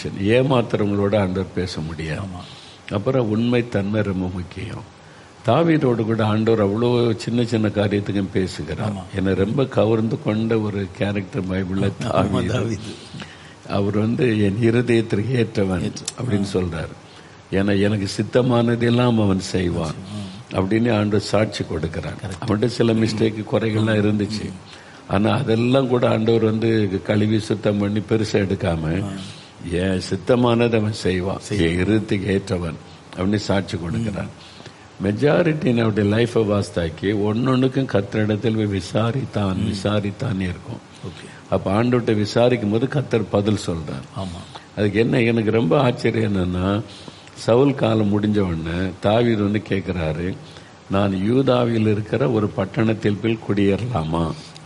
மனுஷன். ஏமாத்துறவங்களோட ஆண்டவர் பேச முடியாது. அப்புறம் உண்மை தன்மை ரொம்ப முக்கியம். தாவீதோடு கூட ஆண்டவர் அவ்வளோ சின்ன சின்ன காரியத்துக்கும் பேசுகிறார். என்னை ரொம்ப கவர்ந்து கொண்ட ஒரு கேரக்டர் பைபிள்ல தாவீது. அவர் என் இருதயத்திற்கு ஏற்றவன் அப்படின்னு சொல்றாரு. ஏன்னா எனக்கு சித்தமானதெல்லாம் அவன் செய்வான் அப்படின்னு ஆண்டவர் சாட்சி கொடுக்கிறார். அவன்கிட்ட சில மிஸ்டேக் குறைகள்லாம் இருந்துச்சு. ஆனா அதெல்லாம் கூட ஆண்டவர் கழுவி சுத்தம் பண்ணி பெருசா எடுக்காம என் சித்தமானது அவன் செய்வான், என் இருதயத்துக்கு ஏற்றவன் அப்படின்னு சாட்சி கொடுக்கிறான். மெஜாரிட்டி நம்முடைய லைஃபை வாஸ்தாக்கி ஒன்னொன்னுக்கும் கர்த்தரிடத்தில் விசாரித்தான் இருக்கும். அப்ப ஆண்டவர்கிட்ட விசாரிக்கும் போது கர்த்தர் பதில் சொல்றார். அதுக்கு எனக்கு ரொம்ப ஆச்சரியம் என்னன்னா, சவுல் காலம் முடிஞ்ச உடனே தாவீது கேட்கிறாரு, நான் யூதாவில் இருக்கிற ஒரு பட்டணத்தில் போய் குடியேறலாமா?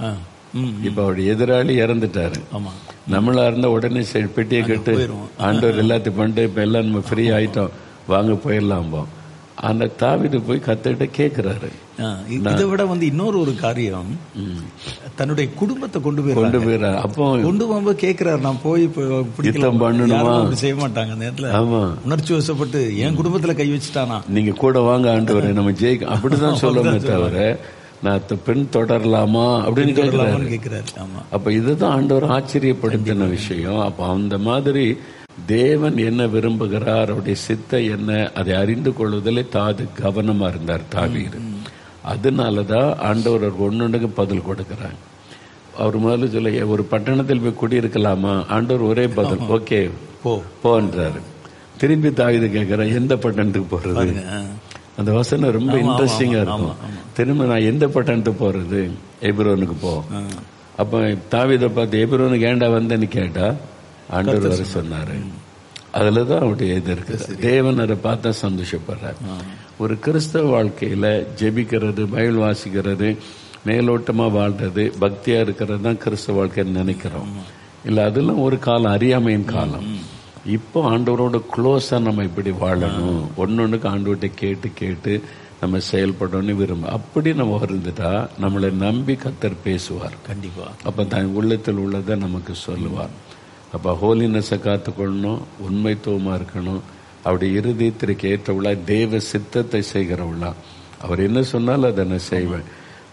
இப்ப அவருடைய எதிராளி இறந்துட்டாரு. நம்மளா இருந்தா உடனே பெட்டியை கட்டு, ஆண்டவர் எல்லாத்தையும் பண்ணிட்டு இப்ப எல்லாம் நம்ம ஃப்ரீ ஆயிட்டோம், வாங்க போயிடலாம்போ. அந்த தாவீது போய் கர்த்தர்கிட்ட கேட்கிறாரு. இதை விட இன்னொரு ஒரு காரியம், தன்னுடைய குடும்பத்தை கொண்டு போயிடுறாரு. அப்போ கொண்டு போகும்போது கேட்கிறாரு, நான் போய் யுத்தம் பண்ணணுமா? செய்ய மாட்டாங்க அந்த நேரத்துல. உணர்ச்சி வசப்பட்டு என் குடும்பத்துல கை வச்சுட்டானா, நீங்க கூட வாங்க ஆண்டவரே நம்ம ஜெயிக்க, அப்படிதான் சொல்லுமே தவிர நான் பெண் தொடரலாமா அப்படின்னு கேட்கிறாரு. அப்ப இதுதான் ஆண்டவர் ஆச்சரியப்படுத்தின விஷயம். அப்ப அந்த மாதிரி தேவன் என்ன விரும்புகிறார், அவருடைய சித்த என்ன, அதை அறிந்து கொள்வதிலே கவனமா இருந்தார் தாவீது. அதனாலதான் ஆண்டவர் ஒன்னொன்னுக்கு பதில் கொடுக்கிறாங்க. அவர் முதல்ல சொல்ல, ஒரு பட்டணத்தில் போய் குடியிருக்கலாமா? ஆண்டவர் ஒரே பதில், ஓகே போன்றாரு. திரும்பி தாவீது கேட்கிறார், எந்த பட்டணத்துக்கு போறது? அந்த வசனம் ரொம்ப இன்ட்ரெஸ்டிங்கா இருக்கும். திரும்ப நான் எந்த பட்டணத்துக்கு போறது? எபிரோனுக்கு போ. அப்ப தாவீதை பார்த்து, எபிரோனுக்கு ஏண்டா வந்தேன்னு கேட்டா ஆண்டவர் வர சொன்னாரு. அதுலதான் அவருடைய இது இருக்கு. தேவன் அதை பார்த்தா சந்தோஷப்படுறார். ஒரு கிறிஸ்தவ வாழ்க்கையில ஜெபிக்கிறது, பைபிள் வாசிக்கிறது, மேலோட்டமா வாழ்றது, பக்தியா இருக்கிறது தான் கிறிஸ்தவ வாழ்க்கைன்னு நினைக்கிறோம். இல்ல அதெல்லாம் ஒரு காலம், அறியாமையின் காலம். இப்போ ஆண்டவரோட க்ளோஸா நம்ம இப்படி வாழணும், ஒன்னொன்னுக்கு ஆண்டவர்கிட்ட கேட்டு கேட்டு நம்ம செயல்படணும்னு விரும்ப. அப்படி நம்ம இருந்துட்டா நம்மளை நம்பி கர்த்தர் பேசுவார் கண்டிப்பா. அப்ப தன் உள்ளத்தில் உள்ளதை நமக்கு சொல்லுவார். அப்ப ஹோலினஸை காத்துக்கொள்ளணும், உண்மைத்துவமா இருக்கணும், அவருடைய இருதயத்திற்கு ஏற்றவுள்ளா, தேவ சித்தத்தை செய்கிறவுள்ளா, அவர் என்ன சொன்னாலும் அதை நான் செய்வேன்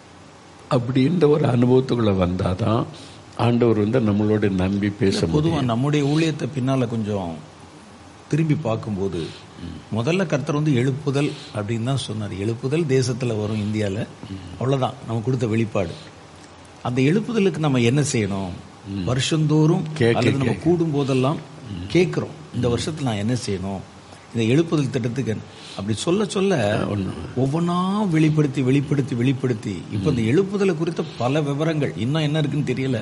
அப்படின்ற ஒரு அனுபவத்துக்குள்ள வந்தாதான் ஆண்டவர் நம்மளோட நம்பி பேச. பொதுவாக நம்முடைய ஊழியத்தை பின்னால கொஞ்சம் திரும்பி பார்க்கும்போது, முதல்ல கர்த்தர் எழுப்புதல் அப்படின்னு தான் சொன்னார். எழுப்புதல் தேசத்துல வரும், இந்தியாவில் அவ்வளவுதான் நம்ம கொடுத்த வெளிப்பாடு. அந்த எழுப்புதலுக்கு நம்ம என்ன செய்யணும்? வருஷந்தோறும் அல்லது நம்ம கூடும் போதெல்லாம் கேட்கிறோம், இந்த வருஷத்துல நான் என்ன செய்யணும், இந்த எழுப்புதல் திட்டத்துக்கு அப்படி சொல்ல சொல்ல ஒவ்வொன்றா வெளிப்படுத்தி வெளிப்படுத்தி வெளிப்படுத்தி இப்ப இந்த எழுப்புதலை குறித்த பல விவரங்கள், இன்னும் என்ன இருக்குன்னு தெரியல,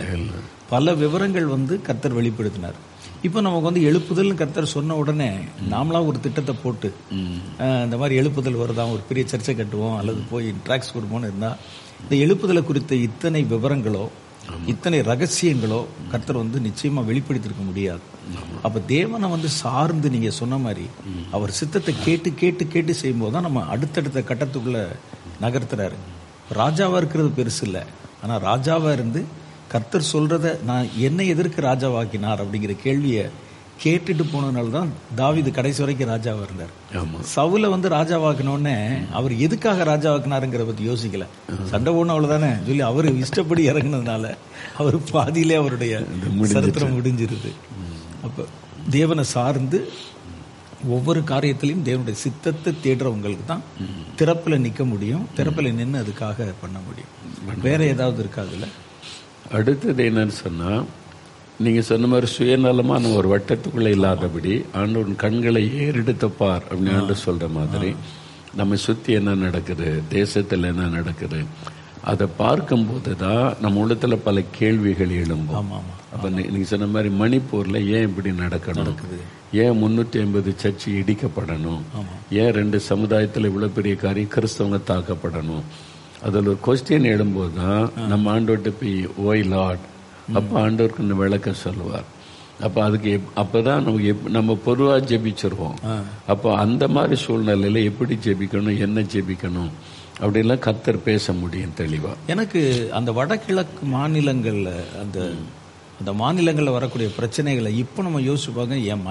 பல விவரங்கள் கர்த்தர் வெளிப்படுத்தினார். இப்ப நமக்கு எழுப்புதல் கர்த்தர் சொன்ன உடனே நாமளா ஒரு திட்டத்தை போட்டு இந்த மாதிரி எழுப்புதல் வருதான், ஒரு பெரிய சர்ச்சை கட்டுவோம் அல்லது போய் ட்ராக்ஸ் கொடுப்போம்னு இருந்தா, இந்த எழுப்புதலை குறித்த இத்தனை விவரங்களோ இத்தனை ரகசியங்களோ கர்த்தர் நிச்சயமா வெளிப்படுத்திருக்க முடியாது. அப்ப தேவனை சார்ந்து நீங்க சொன்ன மாதிரி அவர் சித்தத்தை கேட்டு கேட்டு கேட்டு செய்யும் போதுதான் நம்ம அடுத்தடுத்த கட்டத்துக்குள்ள நகர்த்துறாரு. ராஜாவா இருக்கிறது பெருசு இல்லை, ஆனா ராஜாவா இருந்து கர்த்தர் சொல்றத நான் என்னை எதற்கு ராஜாவாக்கினார் அப்படிங்கிற கேள்வியை கேட்டுட்டு போனதுனாலதான் தாவீது கடைசி வரைக்கும் ராஜாவா இருந்தார். சவுல ராஜாவாக்கினோடனே அவர் எதுக்காக ராஜாவாக்கினாருங்கிற பத்தி யோசிக்கல, சண்டை போன அவ்வளவுதானே சொல்லி அவரு இஷ்டப்படி இறங்கினதுனால அவர் பாதியிலே அவருடைய சரித்திரம் முடிஞ்சிருது. அப்ப தேவனை சார்ந்து ஒவ்வொரு காரியத்திலையும் தேவனுடைய சித்தத்தை தேடுறவங்களுக்கு தான் திறப்புல நிக்க முடியும், திறப்புல நின்று அதுக்காக பண்ண முடியும். வேற ஏதாவது இருக்காதுல்ல. அடுத்தது என்னன்னு சொன்னா, நீங்க சொன்ன மாதிரி சுயநலமான ஒரு வட்டத்துக்குள்ள இல்லாதபடி ஆண்டவன் கண்களை ஏறெடுத்து பார் அப்படின்னு ஆண்டவர் சொல்ற மாதிரி நம்ம சுத்தி என்ன நடக்குது, தேசத்துல என்ன நடக்குது, அதை பார்க்கும் போதுதான் நம்ம உள்ளத்துல பல கேள்விகள் எழும்பும். அப்ப நீங்க சொன்ன மாதிரி மணிப்பூர்ல ஏன் இப்படி நடக்குது, ஏன் 350 சர்ச்சு இடிக்கப்படணும், ஏன் 2 சமுதாயத்துல இவ்வளவு பெரிய காரியம் கிறிஸ்தவங்க தாக்கப்படணும், அதுல ஒரு கொஸ்டின் எழும்போதுதான் நம்ம ஆண்டவர்கிட்ட போய் ஓய் லார்ட், அப்ப ஆண்டவருக்கு விளக்க சொல்லுவார். அப்ப அதுக்கு அப்பதான் நம்ம பொதுவா ஜெபிச்சிருவோம். அப்போ அந்த மாதிரி சூழ்நிலையில எப்படி ஜெபிக்கணும், என்ன ஜெபிக்கணும் அப்படின்லாம் கர்த்தர் பேச முடியும் தெளிவா. எனக்கு அந்த வடகிழக்கு மாநிலங்கள்ல அந்த மாநிலங்கள்ல வரக்கூடிய பிரச்சனைகளை இப்ப நம்ம யோசிச்சு பாக்க, என்